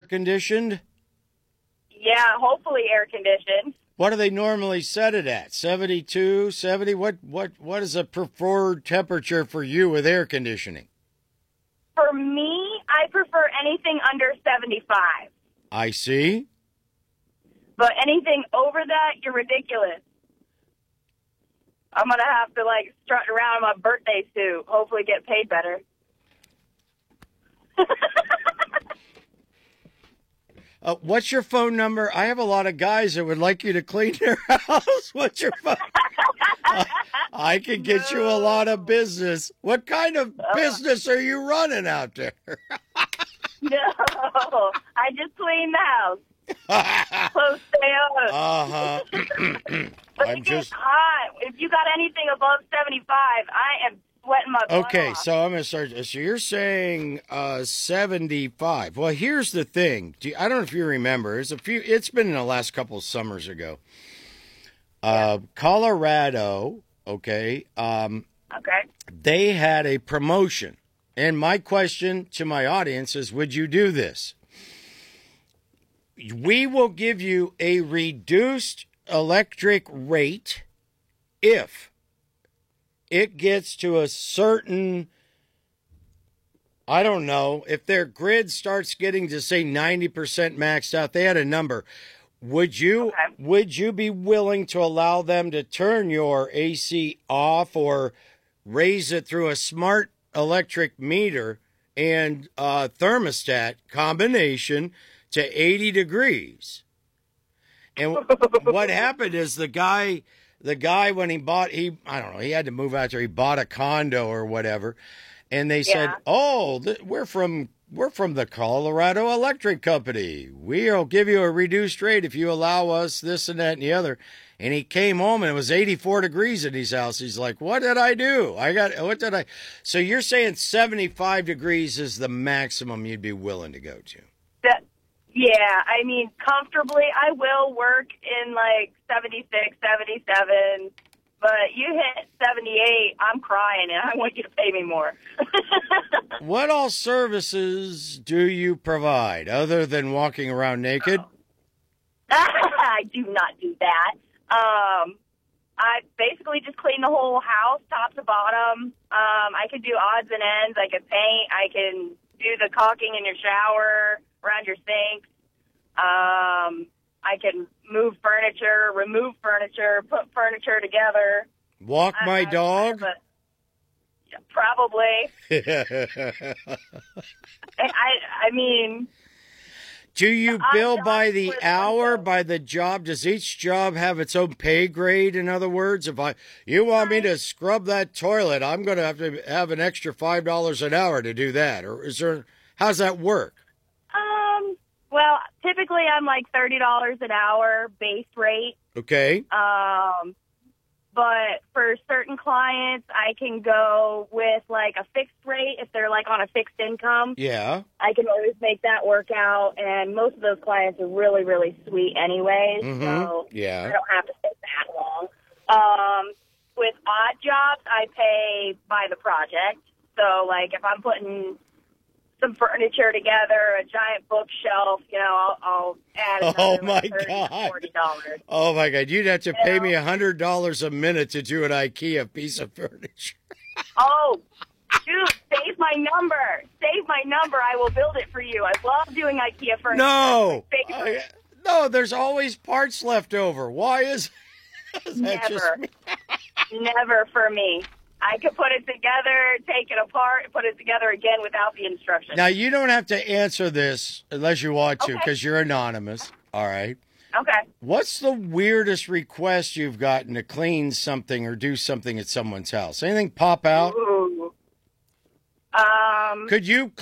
conditioned? Yeah, hopefully air conditioned. What do they normally set it at? 72, 70? What is a preferred temperature for you with air conditioning? For me, I prefer anything under 75. I see. But anything over that, you're ridiculous. I'm going to have to, like, strut around in my birthday suit, hopefully get paid better. What's your phone number? I have a lot of guys that would like you to clean their house. What's your phone? I can get you a lot of business. What kind of business are you running out there? No, I just clean the house. Close stay Uh-huh. But it gets hot. If you got anything above 75, I am sweating my butt Okay, off. so I'm going to start. So you're saying 75. Well, here's the thing. I don't know if you remember. It's been in the last couple of summers ago. Colorado, okay. Okay. They had a promotion. And my question to my audience is, would you do this? We will give you a reduced electric rate if it gets to a certain, I don't know, if their grid starts getting to, say, 90% maxed out. They had a number. Would you be willing to allow them to turn your AC off or raise it through a smart electric meter and thermostat combination to 80 degrees? And what happened is the guy when he I don't know, he had to move out there. He bought a condo or whatever, and they said, "Oh, we're from the Colorado Electric Company. We'll give you a reduced rate if you allow us this and that and the other." And he came home and it was 84 degrees in his house. He's like, "What did I do? So you're saying 75 degrees is the maximum you'd be willing to go to? Yeah, I mean, comfortably, I will work in, like, 76, 77, but you hit 78, I'm crying, and I want you to pay me more. What all services do you provide, other than walking around naked? I do not do that. I basically just clean the whole house, top to bottom. I can do odds and ends. I can paint. I can do the caulking in your shower, around your sinks. I can move furniture, remove furniture, put furniture together. Walk my dog? Probably. I mean... Do you bill by the hour, by the job? Does each job have its own pay grade? In other words, if you want me to scrub that toilet, I'm going to have an extra $5 an hour to do that. Or how's that work? Well, typically I'm like $30 an hour base rate. Okay. But for certain clients, I can go with like a fixed rate if they're like on a fixed income. Yeah. I can always make that work out, and most of those clients are really, really sweet anyways. Mm-hmm. So yeah. I don't have to stay that long. With odd jobs, I pay by the project. So like if I'm putting some furniture together, a giant bookshelf, I'll add another $30 to $40. Oh my God, you'd have to pay me $100 a minute to do an IKEA piece of furniture. Oh, dude, save my number. Save my number. I will build it for you. I love doing IKEA furniture. No, no, there's always parts left over. Why is that? Never for me. I could put it together, take it apart, and put it together again without the instructions. Now, you don't have to answer this unless you want to, because you're anonymous. All right. Okay. What's the weirdest request you've gotten to clean something or do something at someone's house? Anything pop out? Ooh. Could you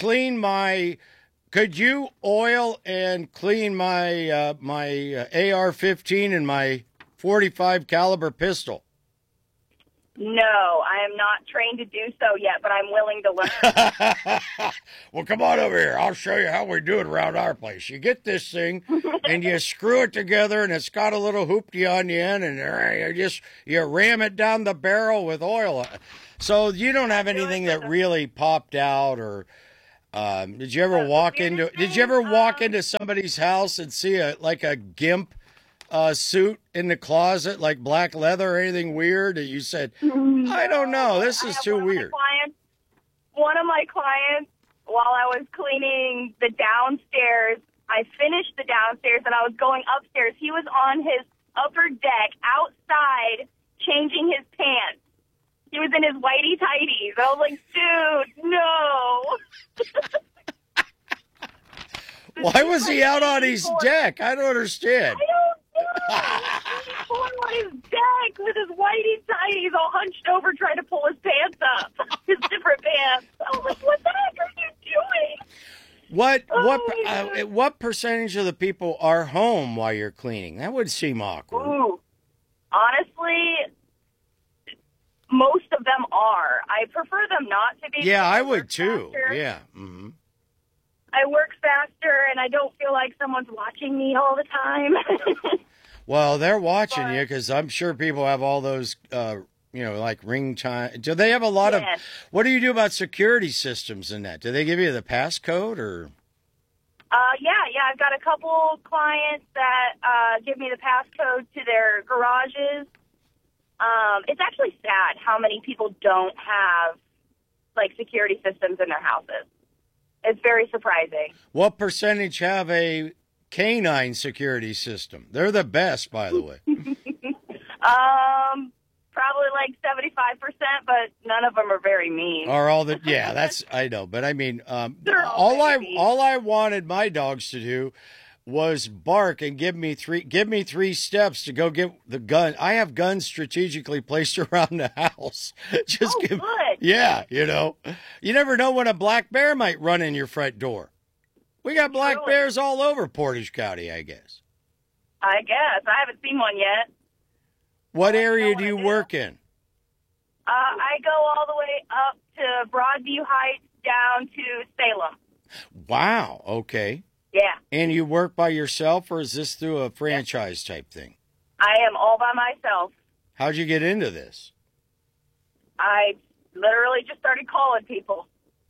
oil and clean my AR-15 and my .45 caliber pistol? No, I am not trained to do so yet, but I'm willing to learn. Well, come on over here. I'll show you how we do it around our place. You get this thing, and you screw it together, and it's got a little hoopty on the end, and you ram it down the barrel with oil. So you don't have anything that really popped out or Did you ever walk into somebody's house and see a gimp suit in the closet, like black leather or anything weird that you said, I don't know, this is too weird? One of my clients, while I was cleaning the downstairs, I finished the downstairs and I was going upstairs. He was on his upper deck outside changing his pants. He was in his whitey tighties. I was like, dude, no. Why was he out on his deck? I don't understand. I don't know. He was on his deck with his whitey tighties all hunched over trying to pull his pants up, his different pants. I was like, what the heck are you doing? What percentage of the people are home while you're cleaning? That would seem awkward. Ooh, honestly, most of them are. I prefer them not to be. Yeah, I would too. Faster. Yeah. Mm-hmm. I work faster, and I don't feel like someone's watching me all the time. Well, they're watching you because I'm sure people have all those, like ring time. Do they have a lot of? What do you do about security systems in that? Do they give you the passcode or? Yeah. I've got a couple clients that give me the passcode to their garages. It's actually sad how many people don't have like security systems in their houses. It's very surprising. What percentage have a canine security system? They're the best, by the way. Probably like 75%, but none of them are very mean. Or all the that's I know, but I mean, all I wanted my dogs to do was bark and give me three steps to go get the gun. I have guns strategically placed around the house. Good. Yeah, you never know when a black bear might run in your front door. We got black bears all over Portage County, I guess. I haven't seen one yet. What area do you work in? I go all the way up to Broadview Heights down to Salem. Wow. Okay. Yeah. And you work by yourself, or is this through a franchise type thing? I am all by myself. How'd you get into this? I literally just started calling people.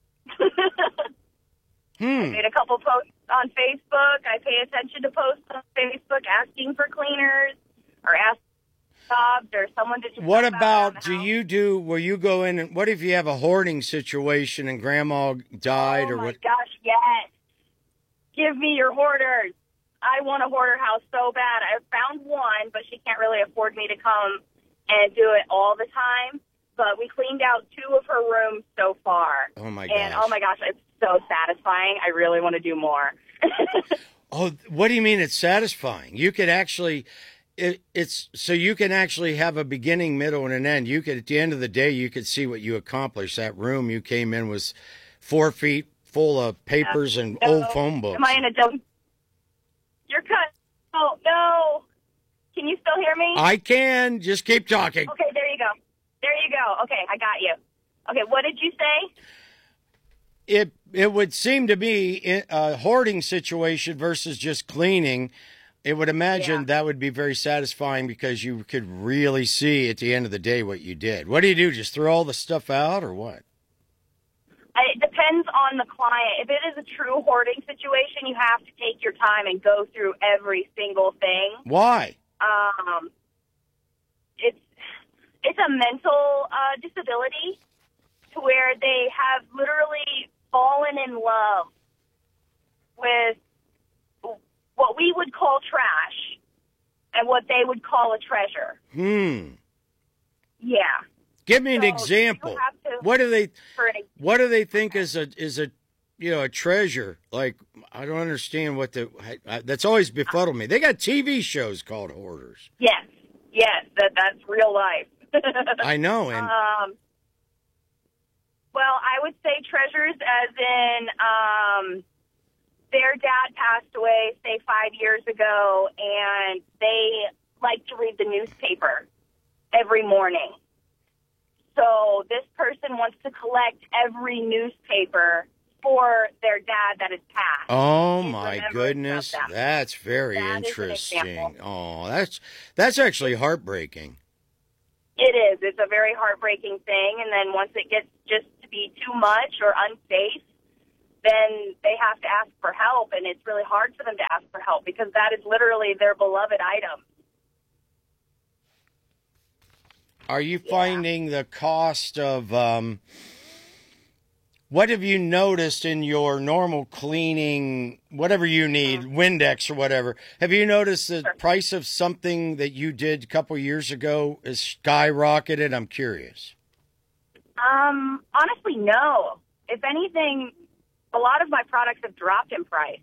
I made a couple posts on Facebook. I pay attention to posts on Facebook asking for cleaners or asking jobs or someone to just What about, will you go in and what if you have a hoarding situation and grandma died or what? Oh my gosh, yes. Give me your hoarders. I want a hoarder house so bad. I found one, but she can't really afford me to come and do it all the time. But we cleaned out 2 of her rooms so far. Oh my gosh. And oh my gosh, it's so satisfying. I really want to do more. Oh, what do you mean it's satisfying? You could actually, you can actually have a beginning, middle, and an end. You could, at the end of the day, you could see what you accomplished. That room you came in was 4 feet full of papers and old phone books. Am I in a dump? You're cut. Oh, no. Can you still hear me? I can. Just keep talking. Okay, there you go. Okay, I got you. Okay, what did you say? It would seem to be a hoarding situation versus just cleaning. It would imagine that would be very satisfying because you could really see at the end of the day what you did. What do you do? Just throw all the stuff out or what? It depends on the client. If it is a true hoarding situation, you have to take your time and go through every single thing. Why? It's a mental disability to where they have literally fallen in love with what we would call trash and what they would call a treasure. Yeah. Give me an example. What do they think is a treasure? Like, I don't understand that's always befuddled me. They got TV shows called Hoarders. Yes, that's real life. I know. And well, I would say treasures as in their dad passed away, say, 5 years ago, and they like to read the newspaper every morning. So this person wants to collect every newspaper for their dad that has passed. Oh, my goodness. That's very interesting. Oh, that's actually heartbreaking. It is. It's a very heartbreaking thing. And then once it gets just to be too much or unsafe, then they have to ask for help, and it's really hard for them to ask for help because that is literally their beloved item. Are you finding the cost of, what have you noticed in your normal cleaning, whatever you need, Windex or whatever? Have you noticed the price of something that you did a couple years ago is skyrocketed? I'm curious. Honestly, no. If anything, a lot of my products have dropped in price.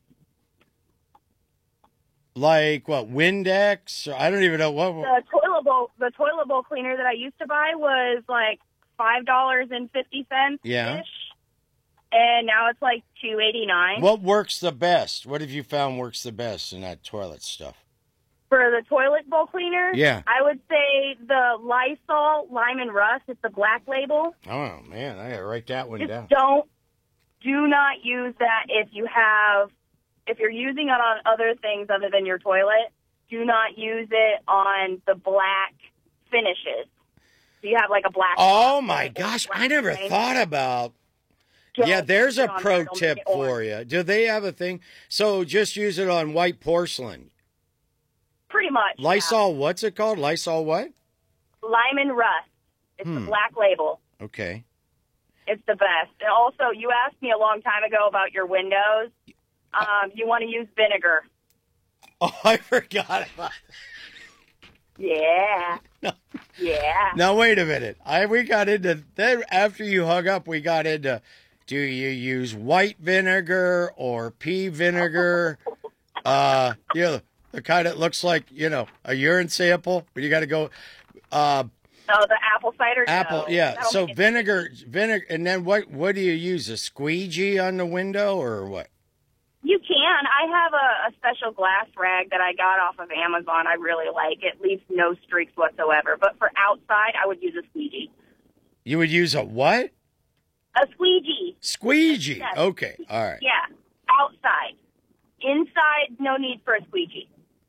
Like what, Windex? I don't even know what. The toilet bowl cleaner that I used to buy was like $5.50 Yeah. ish, and now it's like $2.89. What works the best? What have you found works the best in that toilet stuff? For the toilet bowl cleaner, Yeah. I would say the Lysol Lime and Rust. It's the black label. Oh man, I gotta write that one down. Do not use that if you're using it on other things other than your toilet. Do not use it on the black finishes. So you have like a black. Oh my gosh, I never thought about. Yeah, there's a pro tip for you. Do they have a thing? So just use it on white porcelain. Pretty much. Lysol, what's it called? Lysol what? Lime and Rust. It's the black label. Okay. It's the best. And also, you asked me a long time ago about your windows. You want to use vinegar. Oh, I forgot about it. Yeah. No. Yeah. Now, wait a minute. We got into, then after you hung up, we got into, do you use white vinegar or pea vinegar? The kind that looks like, a urine sample, but you got to go. The apple cider. Apple, yeah. So vinegar, and then what do you use? A squeegee on the window or what? You can. I have a special glass rag that I got off of Amazon. I really like it. Leaves no streaks whatsoever. But for outside, I would use a squeegee. You would use a what? A squeegee. Squeegee. Yes. Okay. All right. Yeah. Outside. Inside, no need for a squeegee.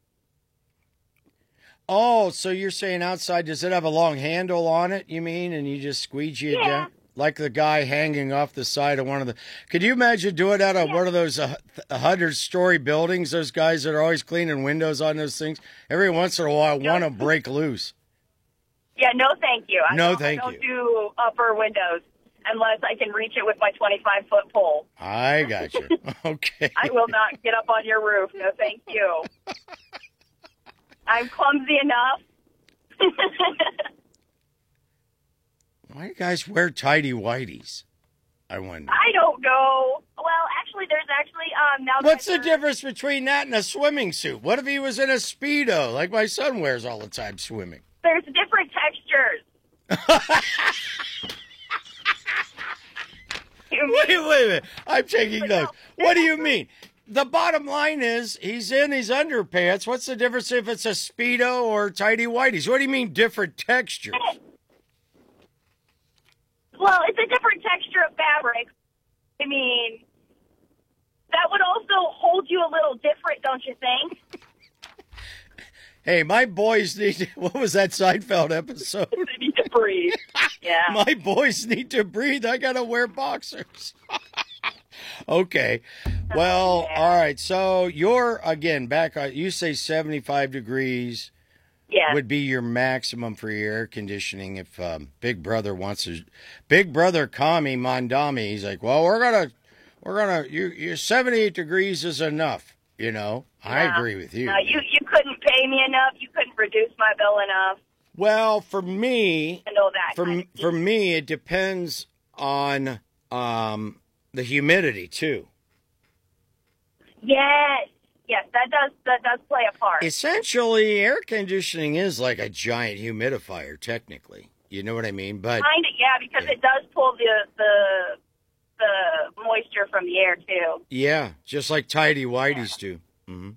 Oh, so you're saying outside, does it have a long handle on it, you mean, and you just squeegee it down? Like the guy hanging off the side of one of the... Could you imagine doing that on one of those 100-story buildings, those guys that are always cleaning windows on those things? Every once in a while, I want to break loose. Yeah, no thank you. I don't you. do upper windows unless I can reach it with my 25-foot pole. I got you. Okay. I will not get up on your roof. No thank you. I'm clumsy enough. Why do you guys wear tighty-whities? I wonder. I don't know. Well, actually, there's now. What's the difference between that and a swimming suit? What if he was in a Speedo, like my son wears all the time swimming? There's different textures. Wait a minute. I'm taking notes. What do you mean? The bottom line is he's in his underpants. What's the difference if it's a Speedo or tighty-whities? What do you mean different textures? Well, it's a different texture of fabric. I mean, that would also hold you a little different, don't you think? Hey, my boys need to, what was that Seinfeld episode? They need to breathe. Yeah. My boys need to breathe. I got to wear boxers. Okay. Well, all right. So you're, again, back on, you say 75 degrees. Yeah. Would be your maximum for your air conditioning if Big Brother wants to. Big Brother Kami Mandami, he's like, well, your 78 degrees is enough, I agree with you. No, you couldn't pay me enough. You couldn't reduce my bill enough. Well, for me, I know that for me, it depends on the humidity too. Yes, that does play a part. Essentially, air conditioning is like a giant humidifier, technically. You know what I mean? But kind of, because it does pull the moisture from the air too. Yeah, just like tighty-whities do. Mm-hmm.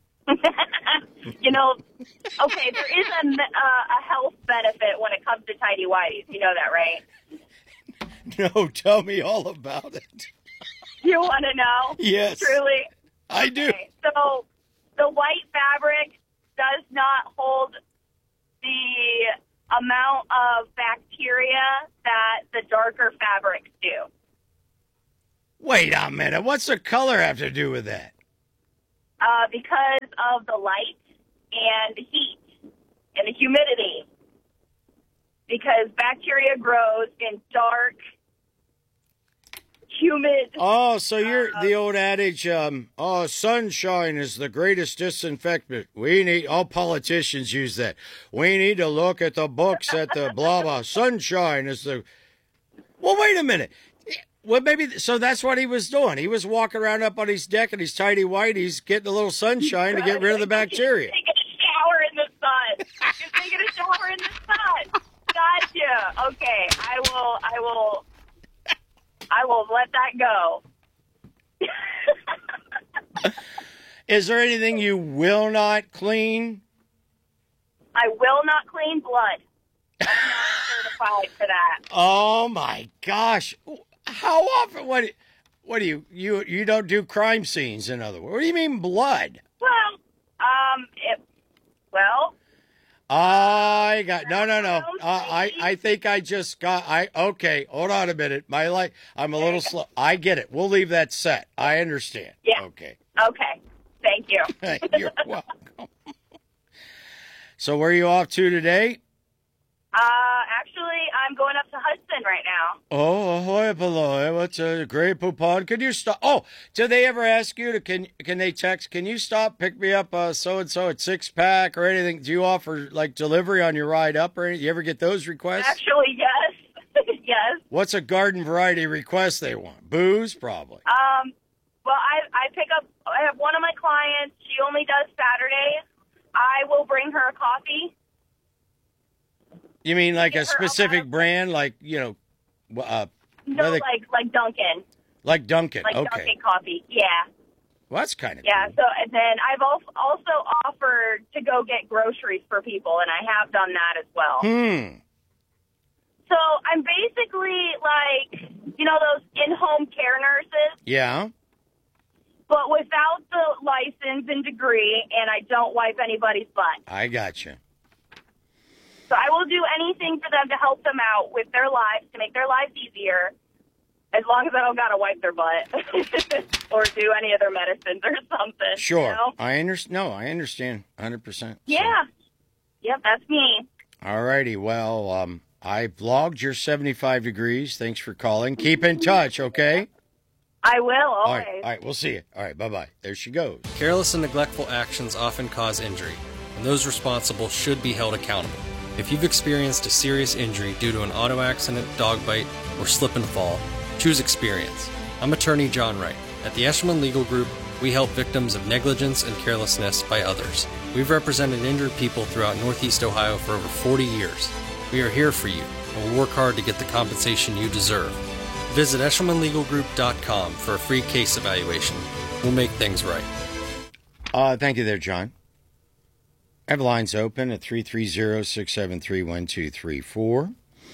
Okay, there is a health benefit when it comes to tighty-whities. You know that, right? No, tell me all about it. You want to know? Yes. Truly? I do. Okay, so the white fabric does not hold the amount of bacteria that the darker fabrics do. Wait a minute. What's the color have to do with that? Because of the light and the heat and the humidity. Because bacteria grows in dark, humid. Oh, so you're the old adage, sunshine is the greatest disinfectant. All politicians use that. We need to look at the books at the blah, blah. Sunshine is the... Well, wait a minute. Well, so that's what he was doing. He was walking around up on his deck in his tidy whities, getting a little sunshine to get rid of the bacteria. Taking a shower in the sun. You're taking a shower in the sun. Gotcha. Okay, I will let that go. Is there anything you will not clean? I will not clean blood. I'm not certified for that. Oh my gosh! How often? What do you don't do crime scenes? In other words, what do you mean blood? Well, I got no. I think I just got. Okay. Hold on a minute. I'm a little slow. I get it. We'll leave that set. I understand. Yeah. Okay. Okay. Thank you. You're welcome. So where are you off to today? Actually, I'm going up to Hudson right now. Oh, ahoy, Paloy. What's a great poupon? Could you stop? Oh, do they ever ask you to, can they text, can you stop, pick me up so-and-so at Six Pack or anything? Do you offer, like, delivery on your ride up or anything? You ever get those requests? Actually, yes. Yes. What's a garden variety request they want? Booze, probably. Well, I pick up, I have one of my clients, she only does Saturdays. I will bring her a coffee. You mean like a specific brand, like, no, like Dunkin'. Like Dunkin', like okay. Dunkin' coffee, yeah. Well, that's kind of yeah. cool. So, and then I've also offered to go get groceries for people, and I have done that as well. So I'm basically like, those in-home care nurses. Yeah. But without the license and degree, and I don't wipe anybody's butt. I gotcha. So I will do anything for them to help them out with their lives, to make their lives easier, as long as I don't got to wipe their butt or do any of their medicines or something. Sure. I understand 100%. Yeah. Yep, that's me. All righty. Well, I've logged your 75 degrees. Thanks for calling. Keep in touch, okay? I will, always. All right, we'll see you. All right, bye-bye. There she goes. Careless and neglectful actions often cause injury, and those responsible should be held accountable. If you've experienced a serious injury due to an auto accident, dog bite, or slip and fall, choose experience. I'm attorney John Wright. At the Eshelman Legal Group, we help victims of negligence and carelessness by others. We've represented injured people throughout Northeast Ohio for over 40 years. We are here for you, and we'll work hard to get the compensation you deserve. Visit EshelmanLegalGroup.com for a free case evaluation. We'll make things right. Thank you there, John. I have lines open at 330-673-1234.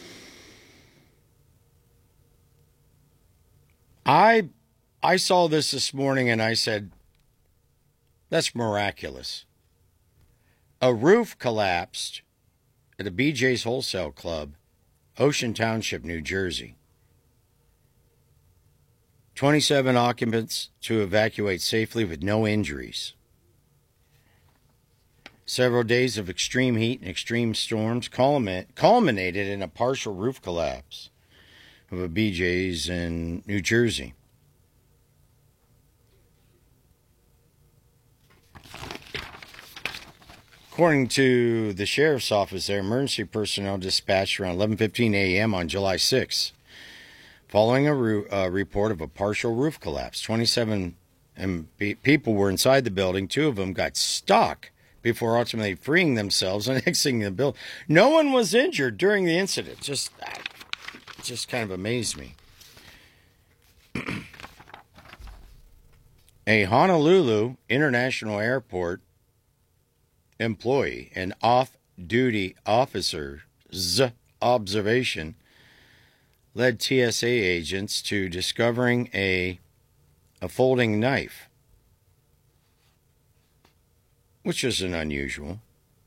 I saw this morning and I said, that's miraculous. A roof collapsed at a BJ's Wholesale Club, Ocean Township, New Jersey. 27 occupants to evacuate safely with no injuries. Several days of extreme heat and extreme storms culminated in a partial roof collapse of a BJ's in New Jersey. According to the sheriff's office there, emergency personnel dispatched around 11:15 a.m. on July 6th, following a report of a partial roof collapse. 27 people were inside the building. 2 of them got stuck before ultimately freeing themselves and exiting the building. No one was injured during the incident. Just kind of amazed me. A Honolulu International Airport employee and off-duty officer's observation led TSA agents to discovering a folding knife, which isn't unusual.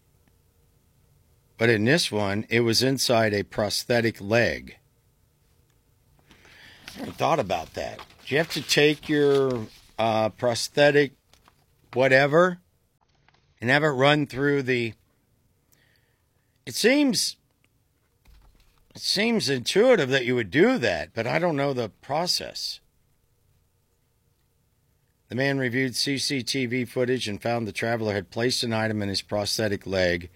But in this one, it was inside a prosthetic leg. I never thought about that. Do you have to take your prosthetic whatever and have it run through the... It seems intuitive that you would do that, but I don't know the process. The man reviewed CCTV footage and found the traveler had placed an item in his prosthetic leg.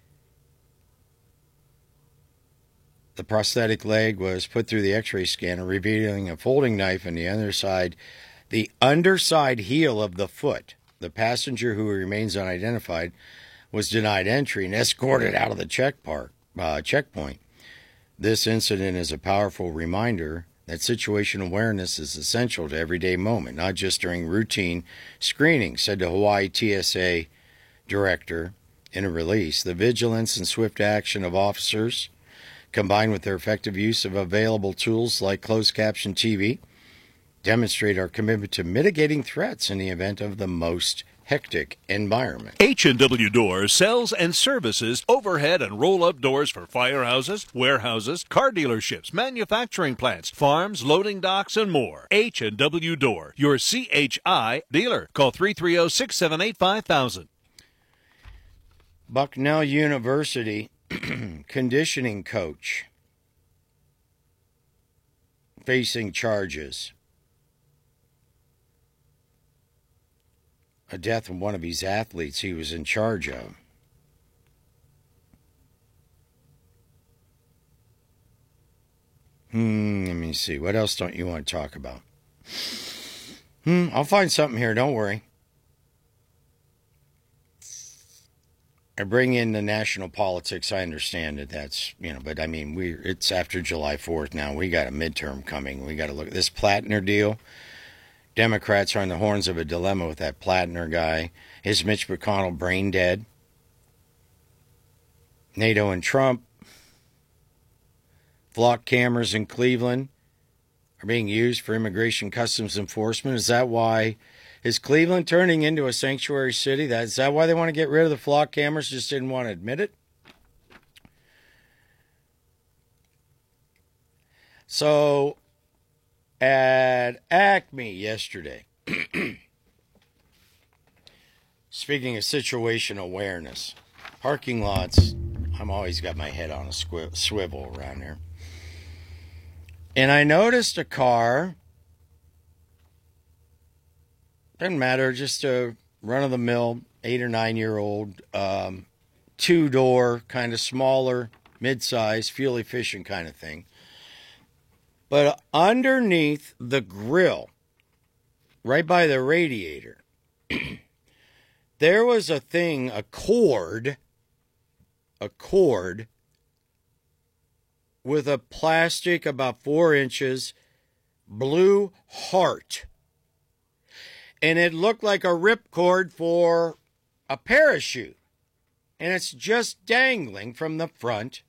The prosthetic leg was put through the x-ray scanner, revealing a folding knife in the underside heel of the foot. The passenger, who remains unidentified, was denied entry and escorted out of the checkpoint. This incident is a powerful reminder that situational awareness is essential to everyday moment, not just during routine screening, said the Hawaii TSA director in a release. The vigilance and swift action of officers, combined with their effective use of available tools like closed caption TV, demonstrate our commitment to mitigating threats in the event of the most hectic environment. H&W Doors sells and services overhead and roll-up doors for firehouses, warehouses, car dealerships, manufacturing plants, farms, loading docks, and more. H&W Door, your CHI dealer. Call 330-678-5000. Bucknell University conditioning coach facing charges. A death of one of his athletes he was in charge of. Let me see. What else don't you want to talk about? I'll find something here. Don't worry. I bring in the national politics. I understand that that's, but I mean, it's after July 4th now. We got a midterm coming. We got to look at this Plattner deal. Democrats are on the horns of a dilemma with that Plattner guy. Is Mitch McConnell brain dead? NATO and Trump. Flock cameras in Cleveland are being used for immigration customs enforcement. Is that why? Is Cleveland turning into a sanctuary city? Is that why they want to get rid of the flock cameras? Just didn't want to admit it? So, at Acme yesterday, speaking of situational awareness, parking lots, I'm always got my head on a swivel around there. And I noticed a car, doesn't matter, just a run-of-the-mill 8 or 9 year old, two-door, kind of smaller, mid-size, fuel-efficient kind of thing. But underneath the grill, right by the radiator, there was a thing, a cord with a plastic about 4 inches blue heart. And it looked like a ripcord for a parachute. And it's just dangling from the front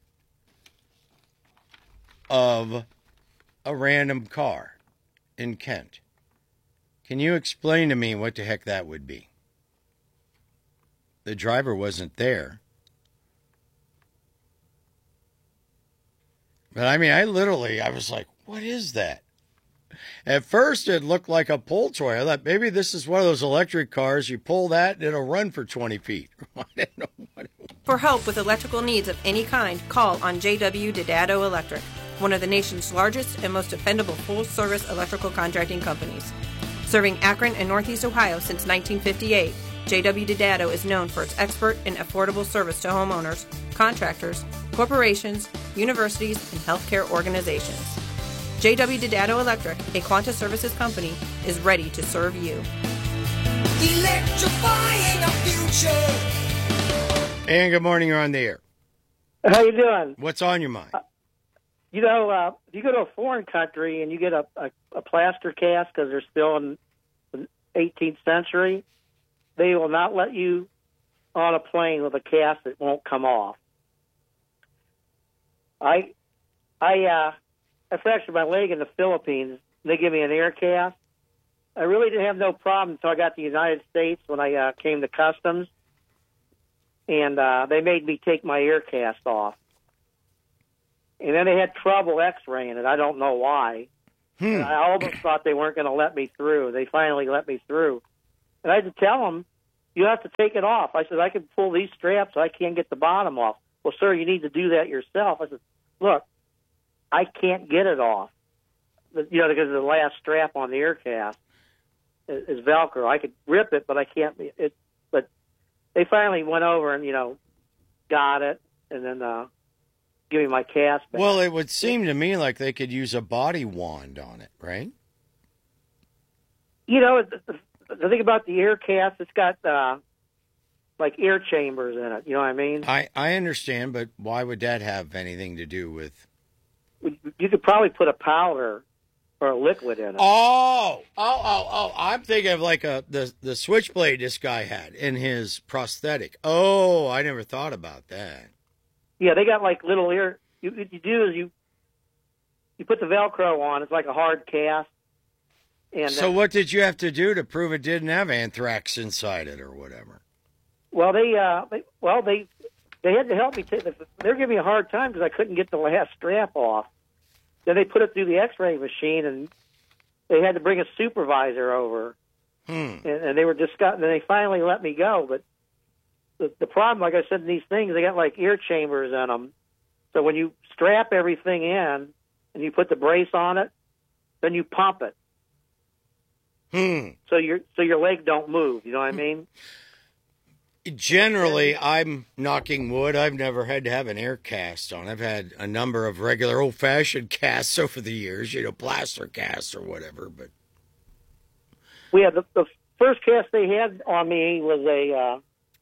of a random car in Kent. Can you explain to me what the heck that would be? The driver wasn't there. But I mean, I was like, what is that? At first, it looked like a pull toy. I thought maybe this is one of those electric cars. You pull that, and it'll run for 20 feet. I didn't know what it was. For help with electrical needs of any kind, call on J.W. Didado Electric, one of the nation's largest and most dependable full-service electrical contracting companies. Serving Akron and Northeast Ohio since 1958, J.W. Didado is known for its expert and affordable service to homeowners, contractors, corporations, universities, and healthcare organizations. J.W. Didado Electric, a Quanta Services company, is ready to serve you. Electrifying our future. And good morning, you're on the air. How you doing? What's on your mind? If you go to a foreign country and you get a plaster cast because they're still in the 18th century, they will not let you on a plane with a cast that won't come off. I fractured my leg in the Philippines. They give me an air cast. I really didn't have no problem until I got to the United States when I came to customs, and they made me take my air cast off. And then they had trouble x-raying it. I don't know why. And I almost thought they weren't going to let me through. They finally let me through. And I had to tell them, you have to take it off. I said, I can pull these straps. I can't get the bottom off. Well, sir, you need to do that yourself. I said, look, I can't get it off. You know, because the last strap on the air cast is Velcro. I could rip it, but I can't. But they finally went over and, you know, got it, and then give me my cast back. Well, it would seem to me like they could use a body wand on it, right? You know, the thing about the air cast, it's got like air chambers in it. You know what I mean? I understand, but why would that have anything to do with? You could probably put a powder or a liquid in it. Oh! I'm thinking of like the switchblade this guy had in his prosthetic. Oh, I never thought about that. Yeah, they got like little air. What you do is you put the Velcro on. It's like a hard cast. And so what did you have to do to prove it didn't have anthrax inside it or whatever? Well, they had to help me. They're giving me a hard time because I couldn't get the last strap off. Then they put it through the X-ray machine, and they had to bring a supervisor over. And they were discussing. And they finally let me go. But the problem, like I said, in these things, they got like ear chambers in them. So when you strap everything in and you put the brace on it, then you pump it. So your leg don't move. You know what I mean? Generally, I'm knocking wood. I've never had to have an air cast on. I've had a number of regular old-fashioned casts over the years, you know, plaster casts or whatever. But the first cast they had on me was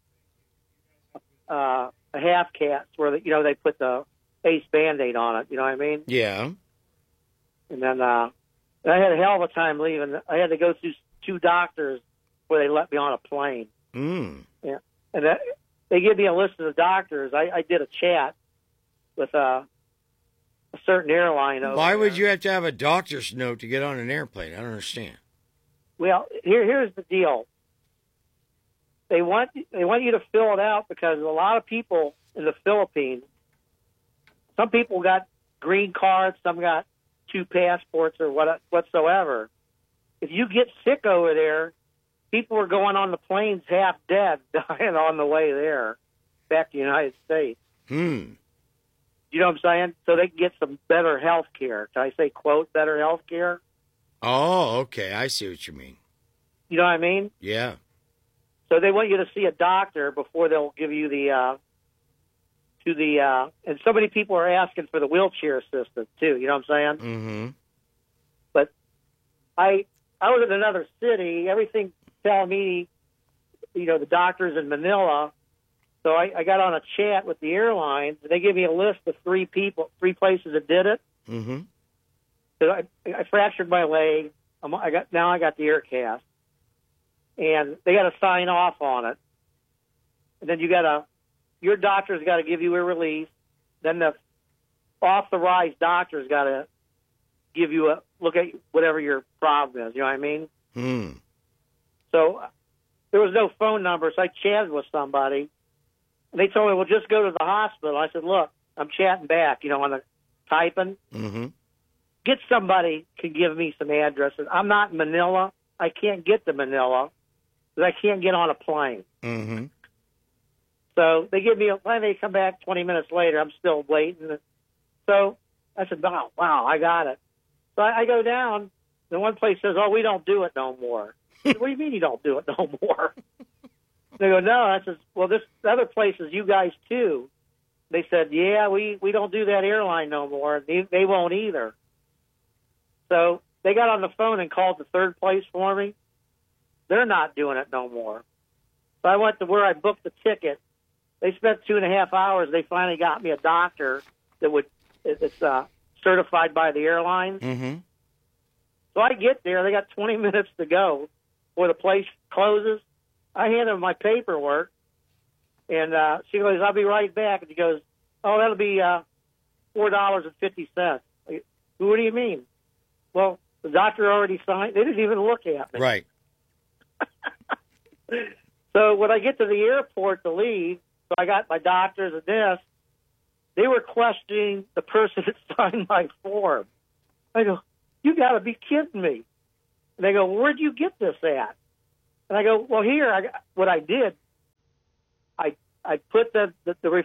a half cast where they put the Ace Band-Aid on it. You know what I mean? Yeah. And then I had a hell of a time leaving. I had to go through 2 doctors before they let me on a plane. Yeah. And they give me a list of the doctors. I did a chat with a certain airline. Why would you have to have a doctor's note to get on an airplane? I don't understand. Well, here's the deal. They want you to fill it out because a lot of people in the Philippines, some people got green cards, some got 2 passports or whatsoever. If you get sick over there, people are going on the planes half dead, dying on the way there, back to the United States. You know what I'm saying? So they can get some better health care. Can I say, quote, better health care? Oh, okay. I see what you mean. You know what I mean? Yeah. So they want you to see a doctor before they'll give you and so many people are asking for the wheelchair assistant, too. You know what I'm saying? Mm-hmm. But I was in another city. Everything telling me, you know, the doctors in Manila. So I got on a chat with the airlines. They gave me a list of 3 places that did it. Mm-hmm. So I fractured my leg. I got the air cast, and they got to sign off on it. And then your doctor's got to give you a release. Then the authorized doctor's got to give you a look at whatever your problem is. You know what I mean? So there was no phone number, so I chatted with somebody, and they told me, well, just go to the hospital. I said, look, I'm chatting back, you know, on the typing. Mm-hmm. Get somebody can give me some addresses. I'm not in Manila. I can't get to Manila because I can't get on a plane. Mm-hmm. So they give me a plane. They come back 20 minutes later. I'm still waiting. So I said, wow, I got it. So I go down, and one place says, oh, we don't do it no more. What do you mean you don't do it no more? They go, no. I said, well, this other place is you guys too. They said, yeah, we don't do that airline no more. They won't either. So they got on the phone and called the third place for me. They're not doing it no more. So I went to where I booked the ticket. They spent 2.5 hours. They finally got me a doctor it's certified by the airlines. Mm-hmm. So I get there. They got 20 minutes to go before the place closes. I hand them my paperwork, and she goes, I'll be right back. And she goes, oh, that'll be $4.50. What do you mean? Well, the doctor already signed. They didn't even look at me. Right. So when I get to the airport to leave, so I got my doctors and this, they were questioning the person that signed my form. I go, you got to be kidding me. And they go, where'd you get this at? And I go, well, here, what I did, I put the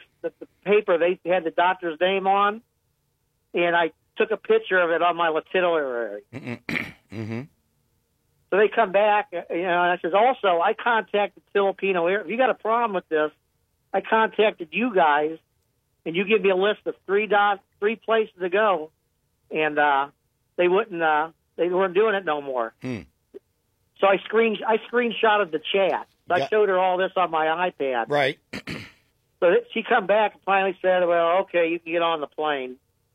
paper they had the doctor's name on, and I took a picture of it on my itinerary. Mm-hmm. So they come back, and I says, also, I contacted Filipino Air. If you got a problem with this, I contacted you guys, and you give me a list of three places to go, and they weren't doing it no more. So I screenshotted the chat. So I showed her all this on my iPad. Right. So she come back and finally said, well, okay, you can get on the plane.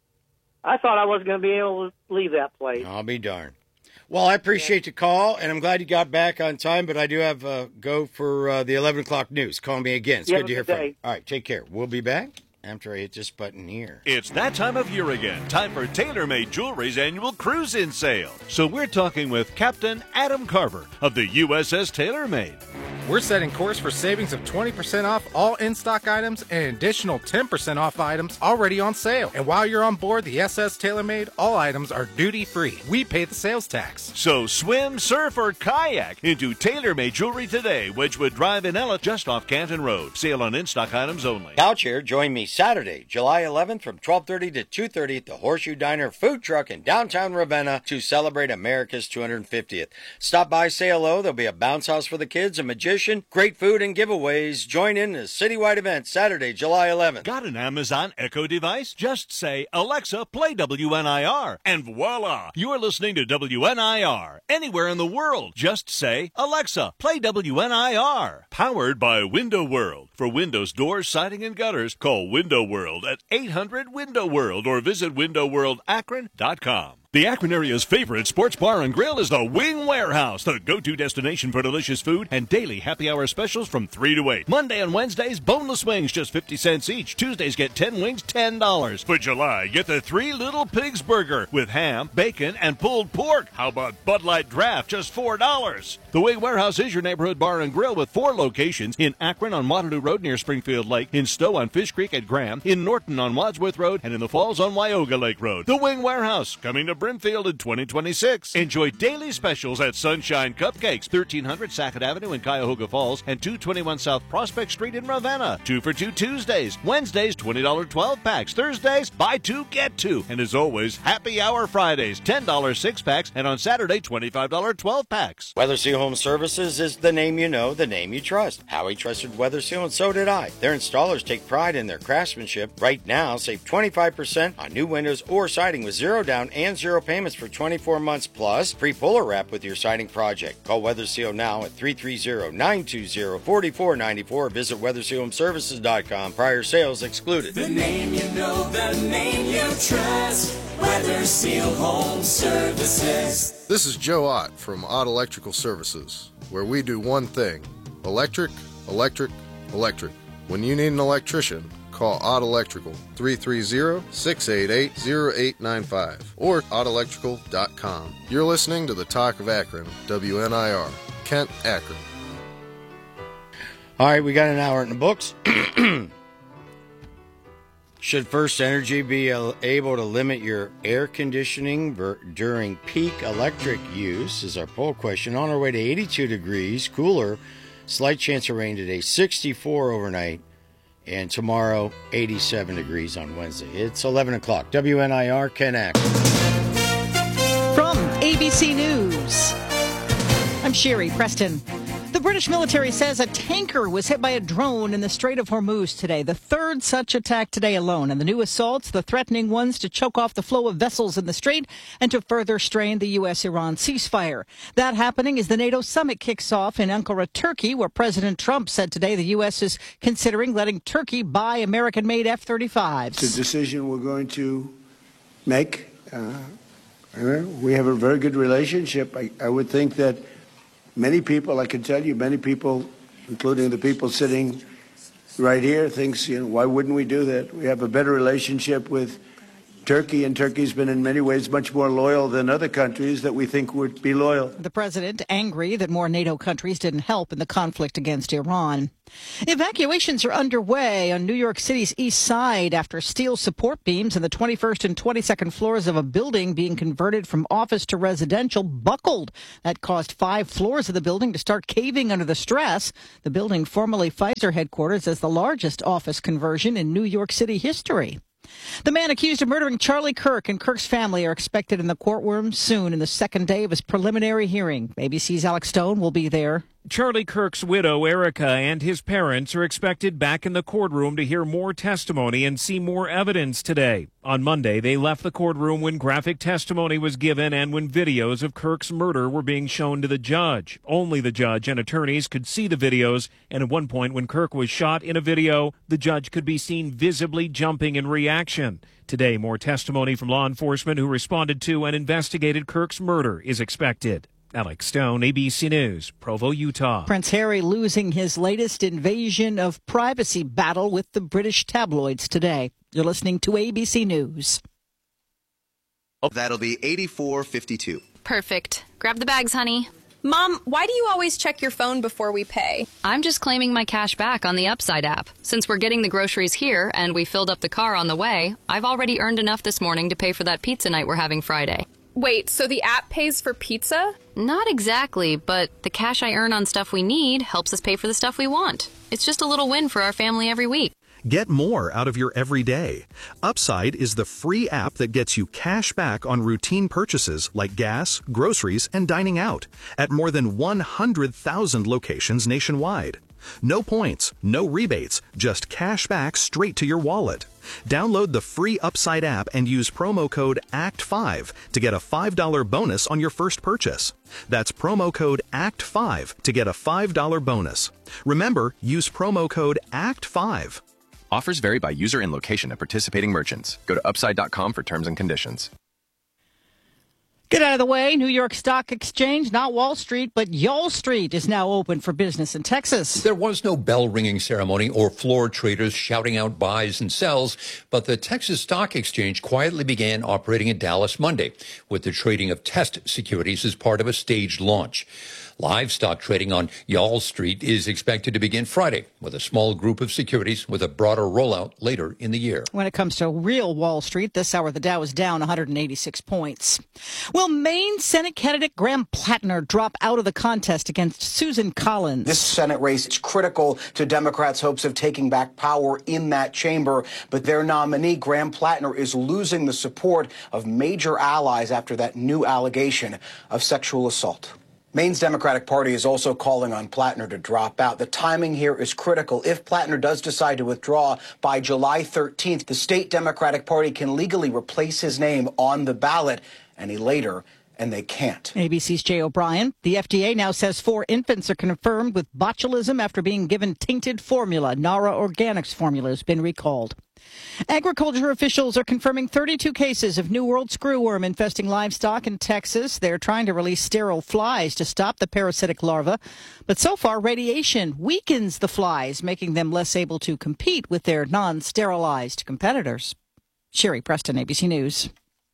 I thought I wasn't going to be able to leave that place. I'll be darned. Well, I appreciate the call, and I'm glad you got back on time, but I do have go for the 11 o'clock news. Call me again. It's good to hear from you. All right, take care. We'll be back after I hit this button here. It's that time of year again. Time for TaylorMade Jewelry's annual cruise-in sale. So we're talking with Captain Adam Carver of the USS TaylorMade. We're setting course for savings of 20% off all in-stock items and an additional 10% off items already on sale. And while you're on board the SS TaylorMade, all items are duty-free. We pay the sales tax. So swim, surf, or kayak into TaylorMade Jewelry today, Wedgwood Drive in Ella, just off Canton Road. Sale on in-stock items only. Couch here. Join me Saturday, July 11th from 12:30 to 2:30 at the Horseshoe Diner food truck in downtown Ravenna to celebrate America's 250th. Stop by, say hello. There'll be a bounce house for the kids, a magician, great food, and giveaways. Join in the citywide event Saturday, July 11th. Got an Amazon Echo device? Just say, Alexa, play WNIR, and voila, you're listening to WNIR. Anywhere in the world, just say, Alexa, play WNIR. Powered by Window World. For windows, doors, siding, and gutters, call Window World at 800-WINDOW-WORLD or visit windowworldakron.com. The Akron area's favorite sports bar and grill is the Wing Warehouse, the go-to destination for delicious food and daily happy hour specials from 3 to 8. Monday and Wednesdays, boneless wings, just 50 cents each. Tuesdays, get 10 wings, $10. For July, get the 3 Little Pigs burger with ham, bacon, and pulled pork. How about Bud Light Draft, just $4? The Wing Warehouse is your neighborhood bar and grill with 4 locations: in Akron on Waterloo Road near Springfield Lake, in Stowe on Fish Creek at Graham, in Norton on Wadsworth Road, and in the Falls on Wyoga Lake Road. The Wing Warehouse, coming to Brimfield in 2026. Enjoy daily specials at Sunshine Cupcakes, 1300 Sackett Avenue in Cuyahoga Falls, and 221 South Prospect Street in Ravenna. 2 for $2 Tuesdays. Wednesdays, $20 12-packs. Thursdays, buy 2, get 2. And as always, happy hour Fridays, $10 6-packs, and on Saturday, $25 12-packs. Weather Seal Home Services is the name you know, the name you trust. Howie trusted Weather Seal, and so did I. Their installers take pride in their craftsmanship. Right now, save 25% on new windows or siding with 0 down and 0 payments for 24 months plus free puller wrap with your siding project. Call Weather Seal now at 330-920-4494. Visit WeatherSealHomeServices.com. Prior sales excluded. The name you know, the name you trust. Weather Seal Home Services. This is Joe Ott from Ott Electrical Services, where we do one thing: electric, electric, electric. When you need an electrician, call Ott Electrical, 330-688-0895, or ottelectrical.com. You're listening to the Talk of Akron, WNIR, Kent, Akron. All right, we got an hour in the books. Should First Energy be able to limit your air conditioning during peak electric use is our poll question. On our way to 82 degrees, cooler, slight chance of rain today, 64 overnight. And tomorrow, 87 degrees on Wednesday. It's 11 o'clock. WNIR, Ken Akron. From ABC News, I'm Sherry Preston. The British military says a tanker was hit by a drone in the Strait of Hormuz today, the third such attack today alone. And the new assaults, the threatening ones to choke off the flow of vessels in the strait and to further strain the U.S.-Iran ceasefire. That happening as the NATO summit kicks off in Ankara, Turkey, where President Trump said today the U.S. is considering letting Turkey buy American-made F-35s. It's a decision we're going to make. We have a very good relationship. I would think that many people, I can tell you, many people, including the people sitting right here, thinks, why wouldn't we do that? We have a better relationship with Turkey, and Turkey's been in many ways much more loyal than other countries that we think would be loyal. The president angry that more NATO countries didn't help in the conflict against Iran. Evacuations are underway on New York City's east side after steel support beams in the 21st and 22nd floors of a building being converted from office to residential buckled. That caused 5 floors of the building to start caving under the stress. The building, formerly Pfizer headquarters, is the largest office conversion in New York City history. The man accused of murdering Charlie Kirk and Kirk's family are expected in the courtroom soon in the second day of his preliminary hearing. ABC's Alex Stone will be there. Charlie Kirk's widow, Erica, and his parents are expected back in the courtroom to hear more testimony and see more evidence today. On Monday, they left the courtroom when graphic testimony was given and when videos of Kirk's murder were being shown to the judge. Only the judge and attorneys could see the videos, and at one point when Kirk was shot in a video, the judge could be seen visibly jumping in reaction. Today, more testimony from law enforcement who responded to and investigated Kirk's murder is expected. Alex Stone, ABC News, Provo, Utah. Prince Harry losing his latest invasion of privacy battle with the British tabloids today. You're listening to ABC News. That'll be $84.52. Perfect. Grab the bags, honey. Mom, why do you always check your phone before we pay? I'm just claiming my cash back on the Upside app. Since we're getting the groceries here and we filled up the car on the way, I've already earned enough this morning to pay for that pizza night we're having Friday. Wait, so the app pays for pizza? Not exactly, but the cash I earn on stuff we need helps us pay for the stuff we want. It's just a little win for our family every week. Get more out of your everyday. Upside is the free app that gets you cash back on routine purchases like gas, groceries, and dining out at more than 100,000 locations nationwide. No points, no rebates, just cash back straight to your wallet. Download the free Upside app and use promo code ACT5 to get a $5 bonus on your first purchase. That's promo code ACT5 to get a $5 bonus. Remember, use promo code ACT5. Offers vary by user and location at participating merchants. Go to upside.com for terms and conditions. Get out of the way. New York Stock Exchange, not Wall Street, but Y'all Street is now open for business in Texas. There was no bell-ringing ceremony or floor traders shouting out buys and sells, but the Texas Stock Exchange quietly began operating in Dallas Monday with the trading of test securities as part of a staged launch. Live stock trading on Y'all Street is expected to begin Friday with a small group of securities with a broader rollout later in the year. When it comes to real Wall Street, this hour the Dow is down 186 points. Will Maine Senate candidate Graham Plattner drop out of the contest against Susan Collins? This Senate race is critical to Democrats' hopes of taking back power in that chamber, but their nominee, Graham Plattner, is losing the support of major allies after that new allegation of sexual assault. Maine's Democratic Party is also calling on Plattner to drop out. The timing here is critical. If Plattner does decide to withdraw by July 13th, the state Democratic Party can legally replace his name on the ballot any later, and they can't. ABC's Jay O'Brien. The FDA now says 4 infants are confirmed with botulism after being given tainted formula. Nara Organics formula has been recalled. Agriculture officials are confirming 32 cases of New World screwworm infesting livestock in Texas. They're trying to release sterile flies to stop the parasitic larva. But so far, radiation weakens the flies, making them less able to compete with their non-sterilized competitors. Sherry Preston, ABC News.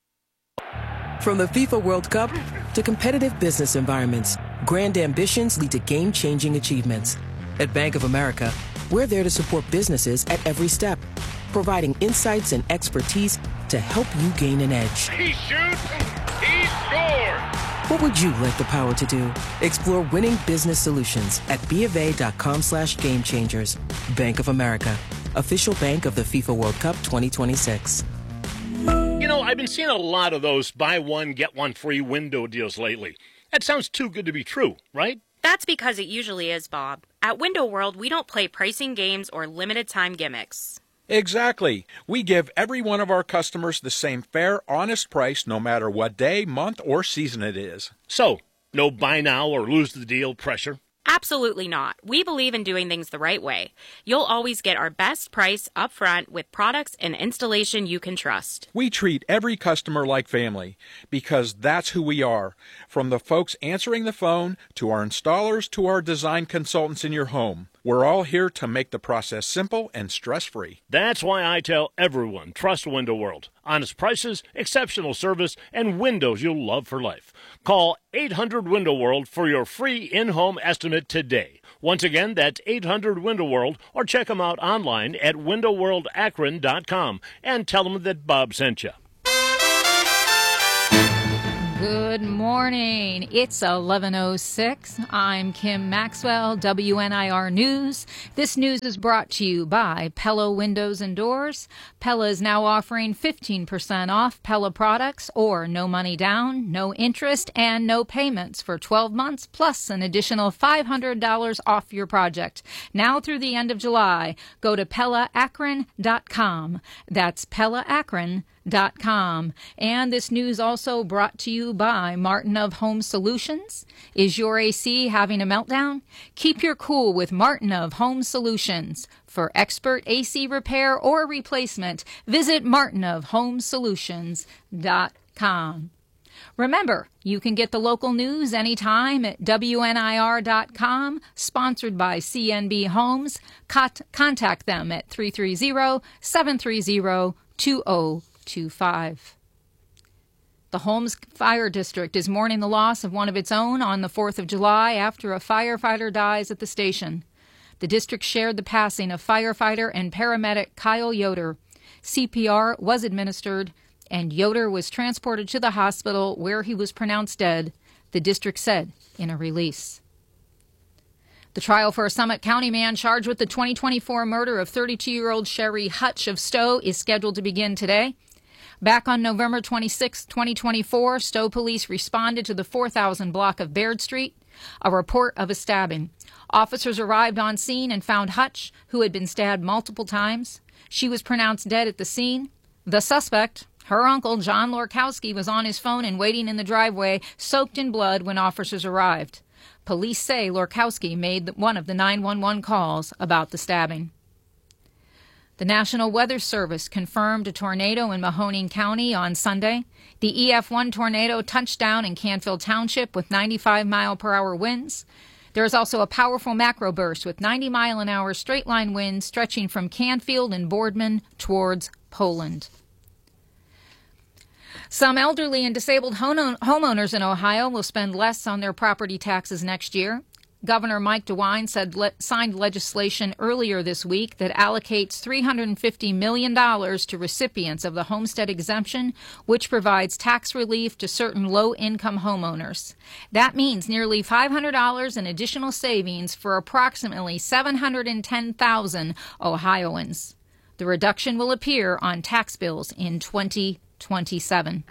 From the FIFA World Cup to competitive business environments, grand ambitions lead to game-changing achievements. At Bank of America, we're there to support businesses at every step, providing insights and expertise to help you gain an edge. He shoots, he scores! What would you like the power to do? Explore winning business solutions at BofA.com/gamechangers. Bank of America, official bank of the FIFA World Cup 2026. You know, I've been seeing a lot of those buy one, get one free window deals lately. That sounds too good to be true, right? That's because it usually is, Bob. At Window World, we don't play pricing games or limited-time gimmicks. Exactly. We give every one of our customers the same fair, honest price no matter what day, month, or season it is. So, no buy now or lose the deal pressure? Absolutely not. We believe in doing things the right way. You'll always get our best price up front with products and installation you can trust. We treat every customer like family because that's who we are. From the folks answering the phone to our installers to our design consultants in your home. We're all here to make the process simple and stress-free. That's why I tell everyone, trust Window World. Honest prices, exceptional service, and windows you'll love for life. Call 800 Window World for your free in-home estimate today. Once again, that's 800 Window World, or check them out online at windowworldakron.com and tell them that Bob sent you. Good morning. It's 11:06. I'm Kim Maxwell, WNIR News. This news is brought to you by Pella Windows and Doors. Pella is now offering 15% off Pella products, or no money down, no interest, and no payments for 12 months, plus an additional $500 off your project. Now through the end of July, go to PellaAkron.com. That's PellaAkron.com. And this news also brought to you by Martin of Home Solutions. Is your AC having a meltdown? Keep your cool with Martin of Home Solutions. For expert AC repair or replacement, visit martinofhomesolutions.com. Remember, you can get the local news anytime at WNIR.com, sponsored by CNB Homes. Contact them at 330-730-2025. The Holmes Fire District is mourning the loss of one of its own on the 4th of July after a firefighter dies at the station. The district shared the passing of firefighter and paramedic Kyle Yoder. CPR was administered, and Yoder was transported to the hospital where he was pronounced dead, the district said in a release. The trial for a Summit County man charged with the 2024 murder of 32-year-old Sherry Hutch of Stowe is scheduled to begin today. Back on November 26, 2024, Stowe police responded to the 4000 block of Baird Street, a report of a stabbing. Officers arrived on scene and found Hutch, who had been stabbed multiple times. She was pronounced dead at the scene. The suspect, her uncle, John Lorkowski, was on his phone and waiting in the driveway, soaked in blood when officers arrived. Police say Lorkowski made one of the 911 calls about the stabbing. The National Weather Service confirmed a tornado in Mahoning County on Sunday. The EF1 tornado touched down in Canfield Township with 95-mile-per-hour winds. There is also a powerful macro burst with 90-mile-an-hour straight-line winds stretching from Canfield and Boardman towards Poland. Some elderly and disabled homeowners in Ohio will spend less on their property taxes next year. Governor Mike DeWine signed legislation earlier this week that allocates $350 million to recipients of the homestead exemption, which provides tax relief to certain low-income homeowners. That means nearly $500 in additional savings for approximately 710,000 Ohioans. The reduction will appear on tax bills in 2027.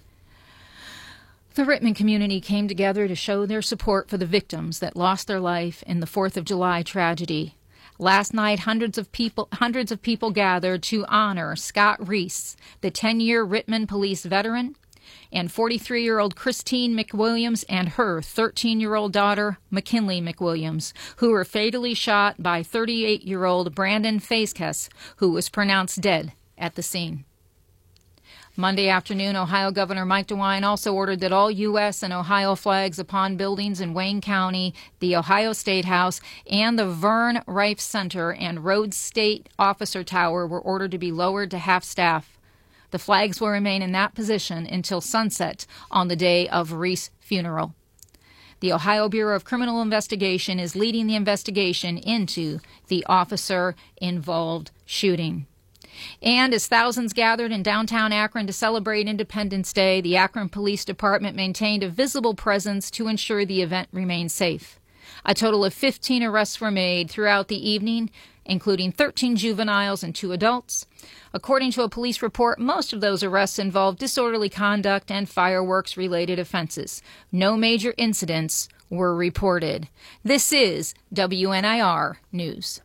The Rittman community came together to show their support for the victims that lost their life in the 4th of July tragedy. Last night, hundreds of people gathered to honor Scott Reese, the 10-year Rittman police veteran, and 43-year-old Christine McWilliams and her 13-year-old daughter, McKinley McWilliams, who were fatally shot by 38-year-old Brandon Faskes, who was pronounced dead at the scene. Monday afternoon, Ohio Governor Mike DeWine also ordered that all U.S. and Ohio flags upon buildings in Wayne County, the Ohio State House, and the Vern Rife Center and Rhodes State Officer Tower were ordered to be lowered to half-staff. The flags will remain in that position until sunset on the day of Reese's funeral. The Ohio Bureau of Criminal Investigation is leading the investigation into the officer-involved shooting. And as thousands gathered in downtown Akron to celebrate Independence Day, the Akron Police Department maintained a visible presence to ensure the event remained safe. A total of 15 arrests were made throughout the evening, including 13 juveniles and 2 adults. According to a police report, most of those arrests involved disorderly conduct and fireworks-related offenses. No major incidents were reported. This is WNIR News.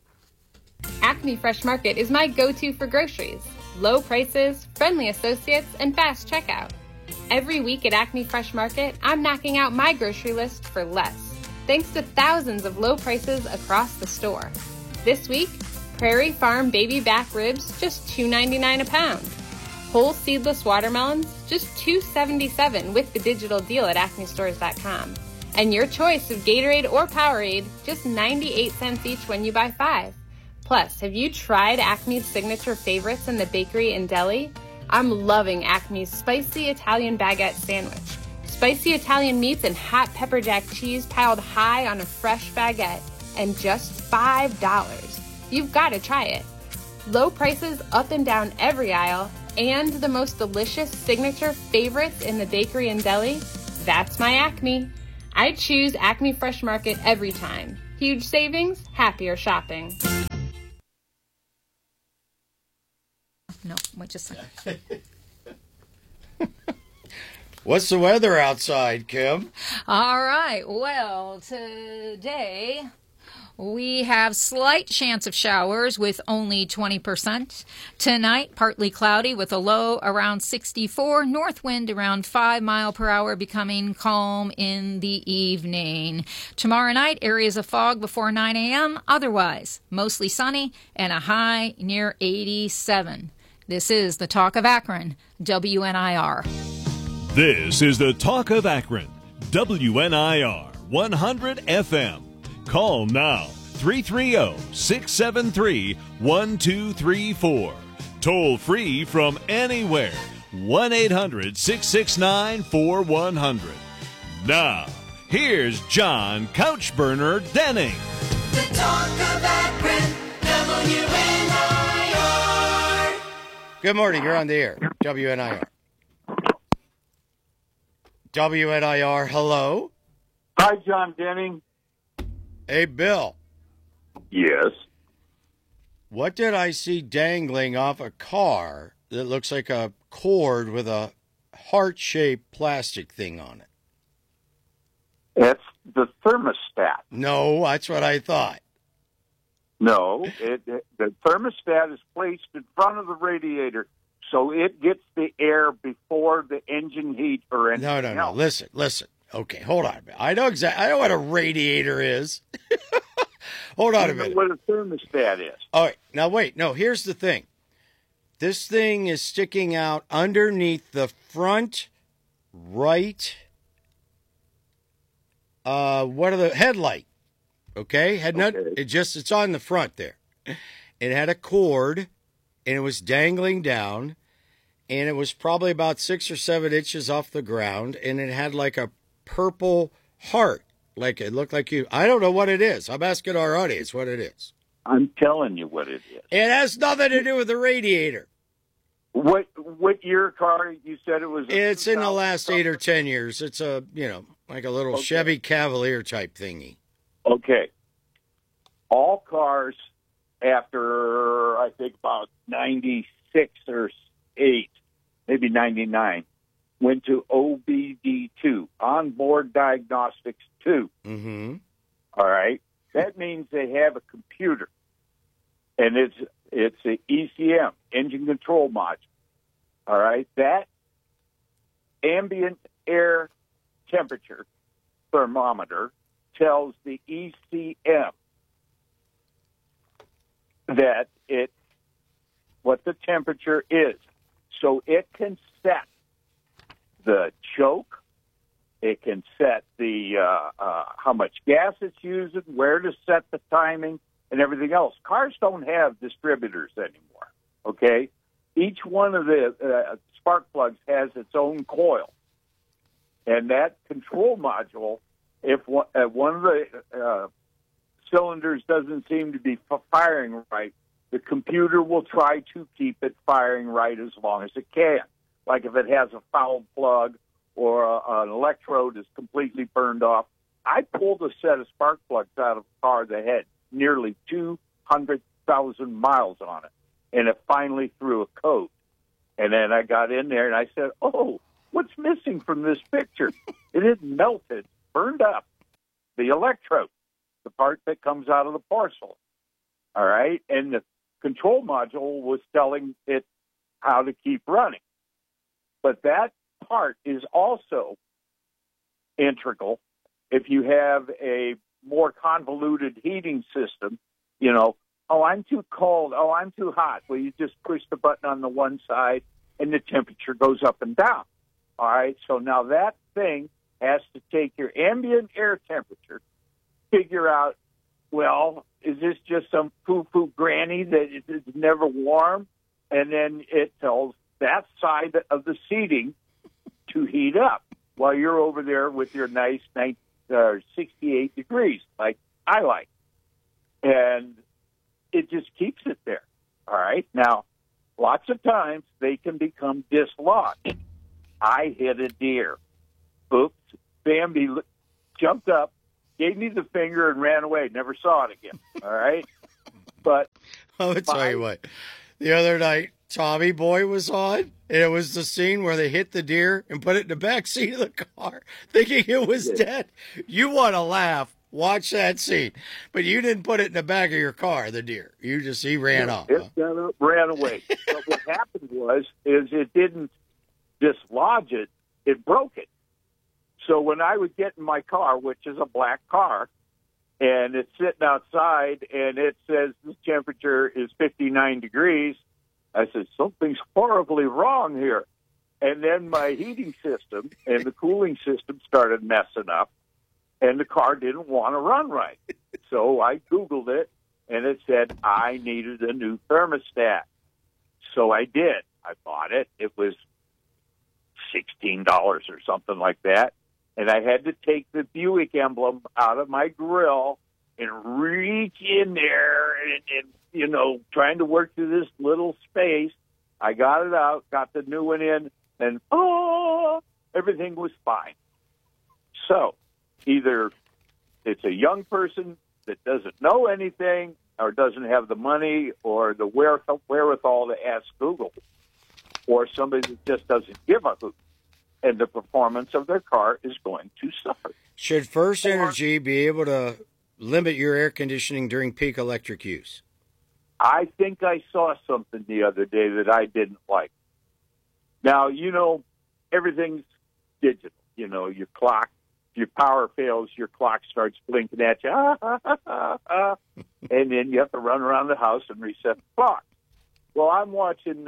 Acme Fresh Market is my go-to for groceries. Low prices, friendly associates, and fast checkout. Every week at Acme Fresh Market, I'm knocking out my grocery list for less. thanks to thousands of low prices across the store. This week, Prairie Farm baby back ribs, just $2.99 a pound. Whole seedless watermelons, just $2.77 with the digital deal at acmestores.com. And your choice of Gatorade or Powerade, just 98 cents each when you buy 5. Plus, have you tried Acme's signature favorites in the bakery and deli? I'm loving Acme's spicy Italian baguette sandwich. Spicy Italian meats and hot pepper jack cheese piled high on a fresh baguette, and just $5. You've got to try it. Low prices up and down every aisle, and the most delicious signature favorites in the bakery and deli? That's my Acme. I choose Acme Fresh Market every time. Huge savings, happier shopping. No, wait just a second. What's the weather outside, Kim? All right. Well, today we have slight chance of showers with only 20%. Tonight, partly cloudy with a low around 64. North wind around 5 miles per hour, becoming calm in the evening. Tomorrow night, areas of fog before 9 a.m. Otherwise, mostly sunny and a high near 87. This is the Talk of Akron, WNIR. This is the Talk of Akron, WNIR 100 FM. Call now, 330-673-1234. Toll free from anywhere, 1-800-669-4100. Now, here's John Couchburner Denning. The Talk of Akron, WNIR. Good morning. You're on the air. WNIR. WNIR, hello. Hi, John Denning. Hey, Bill. Yes. What did I see dangling off a car that looks like a cord with a heart-shaped plastic thing on it? It's the thermostat. No, that's what I thought. No, the thermostat is placed in front of the radiator, so it gets the air before the engine heat or anything No. Listen. Okay, hold on a minute. I know what a radiator is. Hold on a minute. I know what a thermostat is. All right, now wait. No, here's the thing. This thing is sticking out underneath the front right. What are the headlight? Okay, it's on the front there. It had a cord, and it was dangling down, and it was probably about 6 or 7 inches off the ground, and it had like a purple heart, like it looked like you. I don't know what it is. I'm asking our audience what it is. I'm telling you what it is. It has nothing to do with the radiator. What year car you said it was? It's in the last 8 or 10 years. It's like a little Chevy Cavalier type thingy. Okay. All cars after, I think, about 96 or 8, maybe 99, went to OBD2, Onboard Diagnostics 2. Mm-hmm. All right? That means they have a computer, and it's an ECM, engine control module. All right? That ambient air temperature thermometer tells the ECM that what the temperature is. So it can set the choke, it can set the how much gas it's using, where to set the timing, and everything else. Cars don't have distributors anymore, okay? Each one of the spark plugs has its own coil. And that control module, if one of the cylinders doesn't seem to be firing right, the computer will try to keep it firing right as long as it can. Like if it has a foul plug or an electrode is completely burned off. I pulled a set of spark plugs out of a car that had nearly 200,000 miles on it, and it finally threw a code. And then I got in there and I said, oh, what's missing from this picture? It had melted, burned up, the electrode, the part that comes out of the porcelain. All right? And the control module was telling it how to keep running. But that part is also integral if you have a more convoluted heating system, you know, oh, I'm too cold. Oh, I'm too hot. Well, you just push the button on the one side and the temperature goes up and down. All right. So now that thing has to take your ambient air temperature, figure out, well, is this just some poo-poo granny that is never warm? And then it tells that side of the seating to heat up while you're over there with your nice 68 degrees, like I like. And it just keeps it there. All right. Now, lots of times they can become dislodged. I hit a deer. Oops. Bambi jumped up, gave me the finger, and ran away. Never saw it again. All right. But I'll tell you what. The other night, Tommy Boy was on, and it was the scene where they hit the deer and put it in the back seat of the car, thinking it was dead. You want to laugh. Watch that scene. But you didn't put it in the back of your car, the deer. He ran off. It ran away. But what happened is it didn't dislodge it. It broke it. So when I would get in my car, which is a black car, and it's sitting outside, and it says the temperature is 59 degrees, I said, something's horribly wrong here. And then my heating system and the cooling system started messing up, and the car didn't want to run right. So I Googled it, and it said I needed a new thermostat. So I did. I bought it. It was $16 or something like that. And I had to take the Buick emblem out of my grill and reach in there and you know, trying to work through this little space. I got it out, got the new one in, and everything was fine. So either it's a young person that doesn't know anything or doesn't have the money or the wherewithal to ask Google, or somebody that just doesn't give a hoot, and the performance of their car is going to suffer. Should First Energy be able to limit your air conditioning during peak electric use? I think I saw something the other day that I didn't like. Now, you know, everything's digital. You know, your clock, if your power fails, your clock starts blinking at you. And then you have to run around the house and reset the clock. Well, I'm watching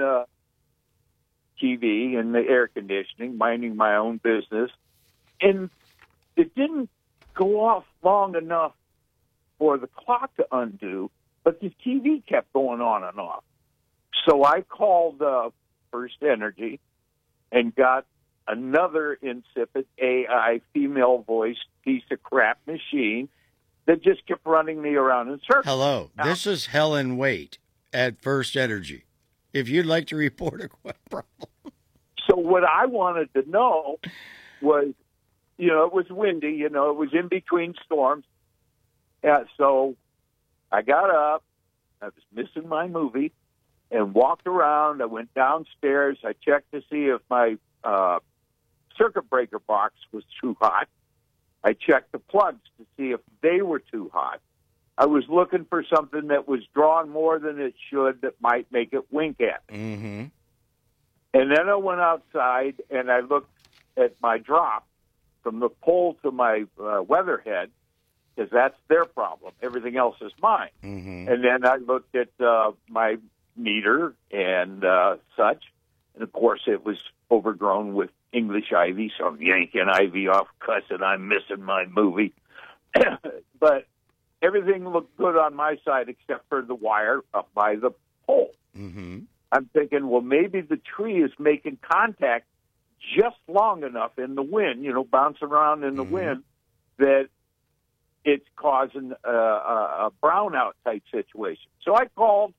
TV and the air conditioning, minding my own business, and it didn't go off long enough for the clock to undo, but the TV kept going on and off. So I called First Energy and got another insipid AI female-voiced piece of crap machine that just kept running me around in circles. Hello, this is Helen Waite at First Energy. If you'd like to report a problem. So what I wanted to know was, you know, it was windy, you know, it was in between storms. Yeah, so I got up, I was missing my movie, and walked around. I went downstairs. I checked to see if my circuit breaker box was too hot. I checked the plugs to see if they were too hot. I was looking for something that was drawing more than it should that might make it wink at me. Mm-hmm. And then I went outside and I looked at my drop from the pole to my weatherhead, because that's their problem. Everything else is mine. Mm-hmm. And then I looked at my meter and such. And, of course, it was overgrown with English ivy, so I'm yanking ivy off, cussing, I'm missing my movie. But everything looked good on my side except for the wire up by the pole. Mm-hmm. I'm thinking, well, maybe the tree is making contact just long enough in the wind, you know, bouncing around in the wind, that it's causing a brownout type situation. So I called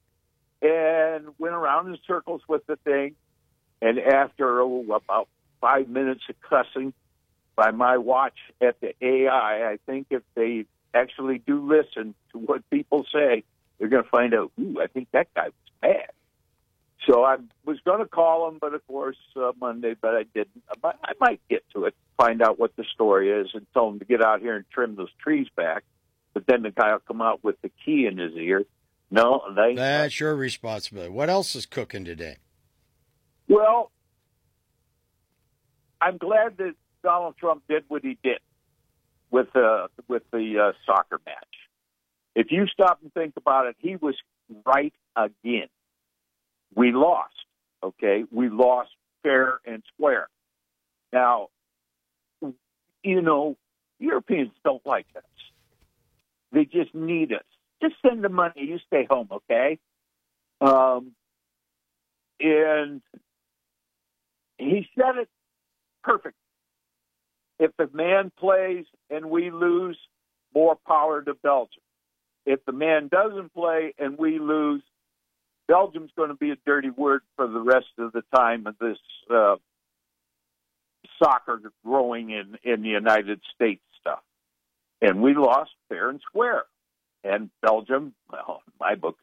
and went around in circles with the thing. And after about 5 minutes of cussing by my watch at the AI, I think if they actually do listen to what people say, they're going to find out, ooh, I think that guy was bad. So I was going to call him, but of course Monday, but I didn't. I might get to it, find out what the story is, and tell him to get out here and trim those trees back. But then the guy will come out with the key in his ear. No, that's your responsibility. What else is cooking today? Well, I'm glad that Donald Trump did what he did. with the soccer match. If you stop and think about it, he was right again. We lost, okay? We lost fair and square. Now, Europeans don't like us. They just need us. Just send the money. You stay home, okay? And he said it perfect. If the man plays and we lose, more power to Belgium. If the man doesn't play and we lose, Belgium's going to be a dirty word for the rest of the time of this soccer growing in the United States stuff. And we lost fair and square. And Belgium, well, in my book,